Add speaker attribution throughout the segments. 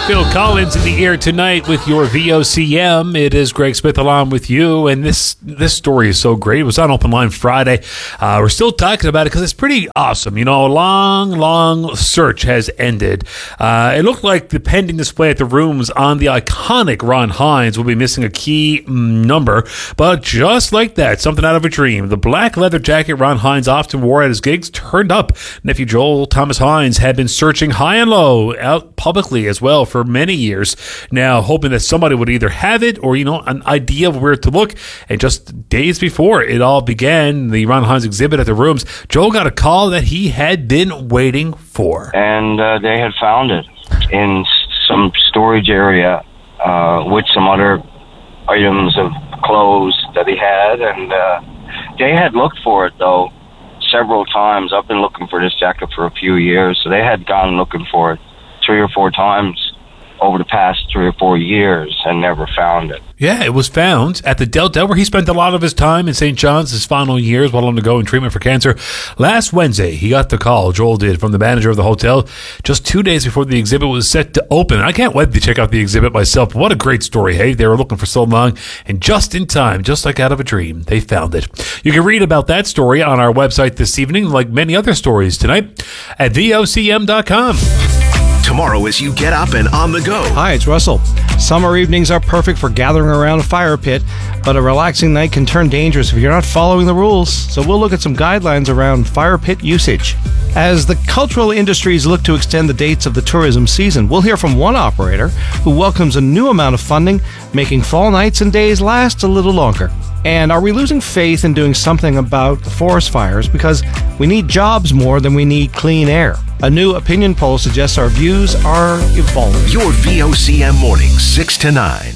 Speaker 1: Phil Collins in the air tonight with your VOCM. It is Greg Smith along with you, and this story is so great. It was on Open Line Friday. We're still talking about it because it's pretty awesome. You know, a long search has ended. It looked like the pending display at the rooms on the iconic Ron Hynes will be missing a key number, but just like that, something out of a dream. The black leather jacket Ron Hynes often wore at his gigs turned up. Nephew Joel Thomas Hynes had been searching high and low out publicly as well for many years now, hoping that somebody would either have it or, an idea of where to look. And just days before it all began, the Ron Hynes exhibit at the rooms, Joel got a call that he had been waiting for.
Speaker 2: And they had found it in some storage area with some other items of clothes that he had. And they had looked for it, though, several times. I've been looking for this jacket for a few years, so they had gone looking for it 3 or 4 times over the past 3 or 4 years and never found it.
Speaker 1: Yeah, it was found at the Delta, where he spent a lot of his time in St. John's his final years while undergoing treatment for cancer. Last Wednesday, he got the call, Joel did, from the manager of the hotel just 2 days before the exhibit was set to open. I can't wait to check out the exhibit myself. What a great story, hey? They were looking for so long, and just in time, just like out of a dream, they found it. You can read about that story on our website this evening, like many other stories tonight, at VOCM.com.
Speaker 3: Tomorrow as you get up and on the go.
Speaker 4: Hi, it's Russell. Summer evenings are perfect for gathering around a fire pit, but a relaxing night can turn dangerous if you're not following the rules. So we'll look at some guidelines around fire pit usage. As the cultural industries look to extend the dates of the tourism season, we'll hear from one operator who welcomes a new amount of funding, making fall nights and days last a little longer. And are we losing faith in doing something about the forest fires because we need jobs more than we need clean air? A new opinion poll suggests our views are evolving.
Speaker 3: Your VOCM mornings, 6 to 9.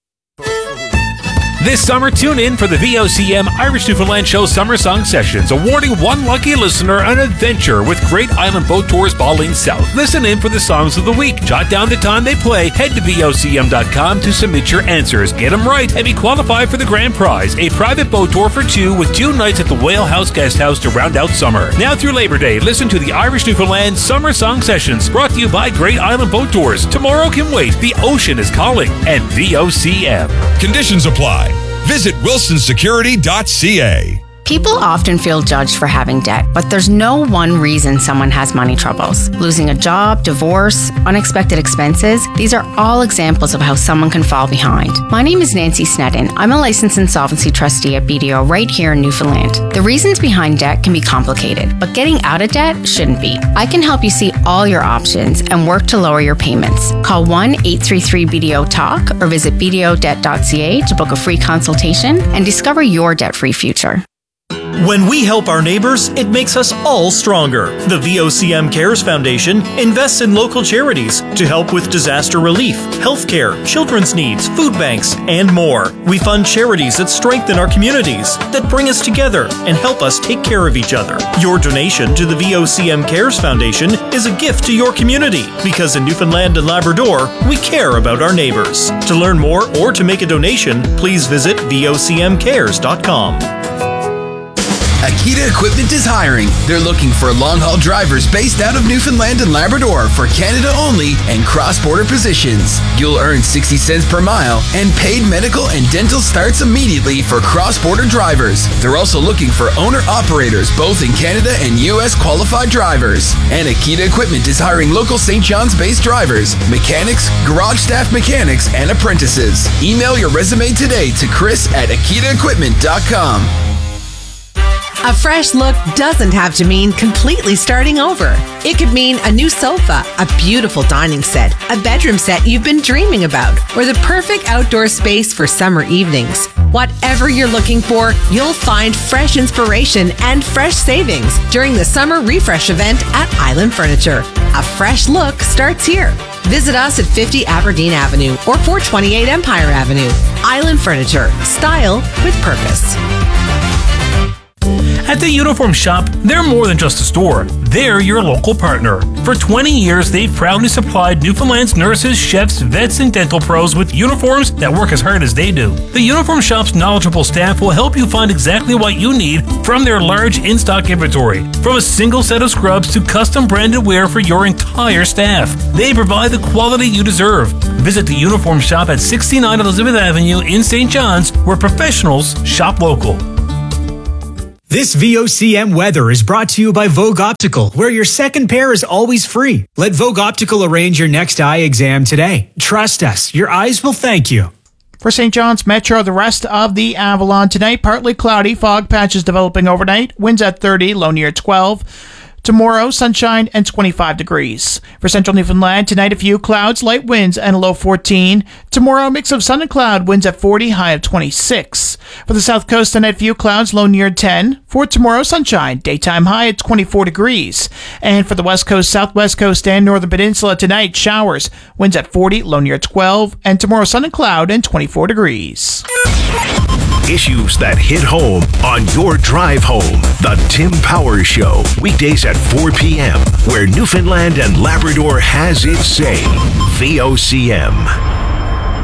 Speaker 1: This summer, tune in for the VOCM Irish Newfoundland Show Summer Song Sessions, awarding one lucky listener an adventure with Great Island Boat Tours Baligne South. Listen in for the songs of the week. Jot down the time they play. Head to VOCM.com to submit your answers. Get them right and be qualified for the grand prize, a private boat tour for 2 with 2 nights at the Whale House Guest House to round out summer. Now through Labor Day, listen to the Irish Newfoundland Summer Song Sessions, brought to you by Great Island Boat Tours. Tomorrow can wait. The ocean is calling. And VOCM.
Speaker 5: Conditions apply. Visit wilsonsecurity.ca.
Speaker 6: People often feel judged for having debt, but there's no one reason someone has money troubles. Losing a job, divorce, unexpected expenses, these are all examples of how someone can fall behind. My name is Nancy Snedden. I'm a licensed insolvency trustee at BDO right here in Newfoundland. The reasons behind debt can be complicated, but getting out of debt shouldn't be. I can help you see all your options and work to lower your payments. Call 1-833-BDO-TALK or visit bdodebt.ca to book a free consultation and discover your debt-free future.
Speaker 7: When we help our neighbors, it makes us all stronger. The VOCM Cares Foundation invests in local charities to help with disaster relief, healthcare, children's needs, food banks, and more. We fund charities that strengthen our communities, that bring us together and help us take care of each other. Your donation to the VOCM Cares Foundation is a gift to your community, because in Newfoundland and Labrador, we care about our neighbors. To learn more or to make a donation, please visit vocmcares.com.
Speaker 8: Akita Equipment is hiring. They're looking for long-haul drivers based out of Newfoundland and Labrador for Canada only and cross-border positions. You'll earn 60 cents per mile, and paid medical and dental starts immediately for cross-border drivers. They're also looking for owner-operators, both in Canada and U.S. qualified drivers. And Akita Equipment is hiring local St. John's-based drivers, mechanics, garage staff mechanics, and apprentices. Email your resume today to chris@akitaequipment.com.
Speaker 9: A fresh look doesn't have to mean completely starting over. It could mean a new sofa, a beautiful dining set, a bedroom set you've been dreaming about, or the perfect outdoor space for summer evenings. Whatever you're looking for, you'll find fresh inspiration and fresh savings during the Summer Refresh event at Island Furniture. A fresh look starts here. Visit us at 50 Aberdeen Avenue or 428 Empire Avenue. Island Furniture. Style with purpose.
Speaker 10: At the Uniform Shop, they're more than just a store. They're your local partner. For 20 years, they've proudly supplied Newfoundland's nurses, chefs, vets, and dental pros with uniforms that work as hard as they do. The Uniform Shop's knowledgeable staff will help you find exactly what you need from their large in-stock inventory. From a single set of scrubs to custom branded wear for your entire staff, they provide the quality you deserve. Visit the Uniform Shop at 69 Elizabeth Avenue in St. John's, where professionals shop local.
Speaker 11: This VOCM weather is brought to you by Vogue Optical, where your second pair is always free. Let Vogue Optical arrange your next eye exam today. Trust us, your eyes will thank you.
Speaker 12: For St. John's Metro, the rest of the Avalon tonight, partly cloudy, fog patches developing overnight, winds at 30, low near 12. Tomorrow, sunshine and 25 degrees. For central Newfoundland, tonight a few clouds, light winds and a low 14. Tomorrow, a mix of sun and cloud, winds at 40, high of 26. For the south coast, tonight a few clouds, low near 10. For tomorrow, sunshine, daytime high at 24 degrees. And for the west coast, southwest coast, and northern peninsula, tonight showers, winds at 40, low near 12. And tomorrow, sun and cloud and 24 degrees.
Speaker 3: Issues that hit home on your drive home. The Tim Powers Show. Weekdays at 4 p.m. where Newfoundland and Labrador has its say. VOCM.